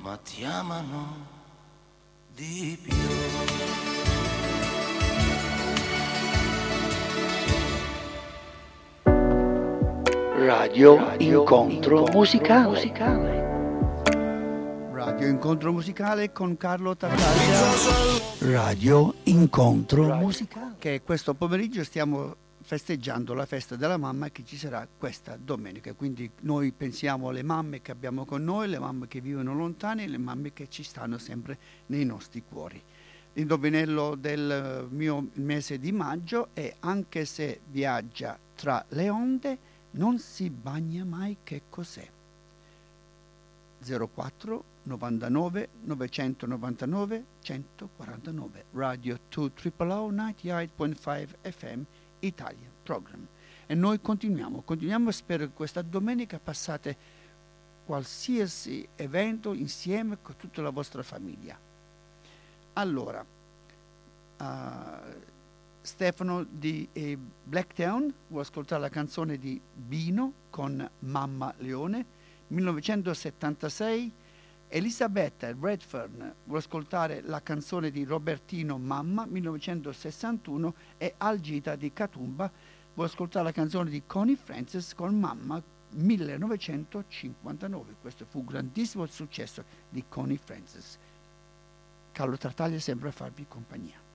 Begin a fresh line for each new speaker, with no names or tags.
ma ti amano di più.
Radio Incontro Musicale.
Radio Incontro Musicale con Carlo Tartaglia. Radio Incontro Musicale. Che questo pomeriggio stiamo festeggiando la festa della mamma che ci sarà questa domenica. Quindi noi pensiamo alle mamme che abbiamo con noi, le mamme che vivono lontane, le mamme che ci stanno sempre nei nostri cuori. L'indovinello del mio mese di maggio è: anche se viaggia tra le onde, non si bagna mai. Che cos'è? 04 99 999 149 Radio 2 98.5 FM Italian Program. E noi continuiamo e spero che questa domenica passate qualsiasi evento insieme con tutta la vostra famiglia. Allora, Stefano di Blacktown vuole ascoltare la canzone di Bino con Mamma Leone, 1976. Elisabetta Redfern vuole ascoltare la canzone di Robertino Mamma, 1961, e Algida di Catumba vuole ascoltare la canzone di Connie Francis con Mamma, 1959. Questo fu un grandissimo successo di Connie Francis. Carlo Tartaglia sempre a farvi compagnia.